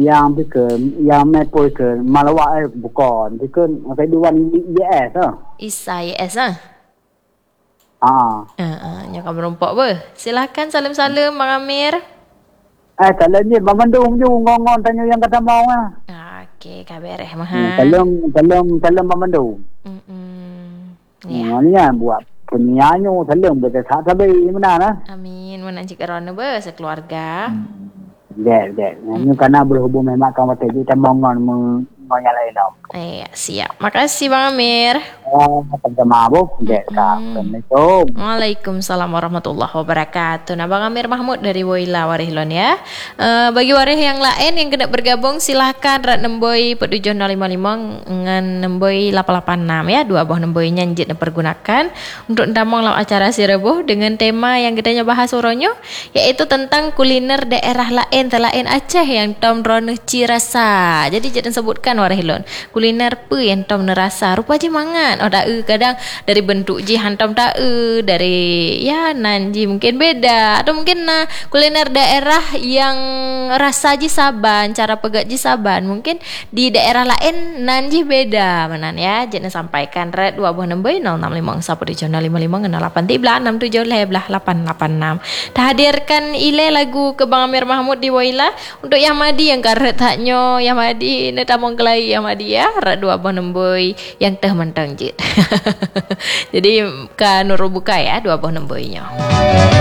yang bikin yang mepoi ke malawak bukan bikin keduan IS ISIS ah. Yang kamu rompak ber. Silakan salam-salam Bang Amir. Kalau ni Bamandung je ngon tanya yang kata mau Okey, kabar mah. Tolong Bamandung. Ya. Ni buat penyanyi tolong betul tak sabi mana Amin. Mana cik kerana ber sekeluarga. Dek. Ni karena berhubung memang kamu tadi temongan menyalain dah. Siap. Makasih Bang Amir. Sama Bu. Assalamualaikum. Waalaikumsalam warahmatullahi wabarakatuh. Nah, Bang Amir Mahmud dari Woyla Warihlon ya. Bagi warih yang lain yang kena bergabung silahkan rat nemboi /755 dengan nemboi 886 ya. Dua buah nemboi nyanjit dipergunakan untuk ndamong dalam acara Sirebuh dengan tema yang kita bahas uronyo yaitu tentang kuliner daerah lain telain Aceh yang tom rono cirasa. Jadi jangan sebutkan Warihlon. Kuliner pe yang tom nerasa rupa je mangan. Kadang dari bentuk je hantam dari nanji mungkin beda atau mungkin kuliner daerah yang rasa je saban, cara pegat je saban mungkin di daerah lain nanji beda menan ya. Jangan sampaikan red 2 buah nombor 065 886 hadirkan ile lagu ke Bang Amir Mahmud di Woyla untuk yang madi yang karet haknyo yang madi netamong kelai yang madi ya red 2 buah nombor yang teh mentang je. Jadi kan nuru buka ya 2 buah nombornya.